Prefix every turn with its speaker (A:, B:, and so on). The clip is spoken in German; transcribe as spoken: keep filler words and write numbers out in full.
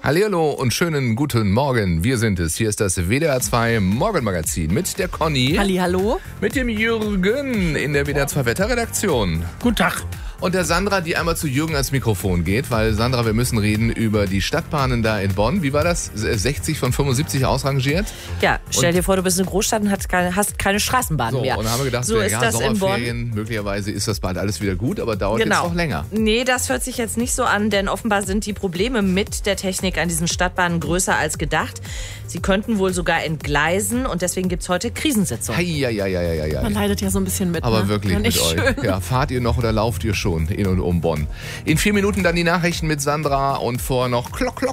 A: Hallihallo und schönen guten Morgen. Wir sind es. Hier ist das W D R zwei Morgenmagazin mit der Conny.
B: Hallihallo.
A: Mit dem Jürgen in der W D R zwei Wetterredaktion.
C: Guten Tag.
A: Und der Sandra, die einmal zu Jürgen ans Mikrofon geht, weil Sandra, wir müssen reden über die Stadtbahnen da in Bonn. Wie war das? sechzig von fünfundsiebzig ausrangiert?
B: Ja, stell
A: und
B: dir vor, du bist in Großstadt und hast keine, hast keine Straßenbahn
A: so,
B: mehr.
A: Und dann haben wir gedacht,
B: so
A: ja,
B: ist
A: ja,
B: das in
A: Sommerferien, möglicherweise ist das bald alles wieder gut, aber dauert
B: Genau.
A: jetzt noch länger.
B: Nee, das hört sich jetzt nicht so an, denn offenbar sind die Probleme mit der Technik an diesen Stadtbahnen größer als gedacht. Sie könnten wohl sogar entgleisen und deswegen gibt es heute Krisensitzung.
A: Hei, hei, hei, hei, hei, hei.
D: Man leidet ja so ein bisschen mit.
A: Aber
D: ne?
A: wirklich
D: Ja,
A: mit
D: nicht
A: euch.
D: schön.
A: Ja, fahrt ihr noch oder lauft ihr schon in und um Bonn? In vier Minuten dann die Nachrichten mit Sandra und vor noch klock, klock,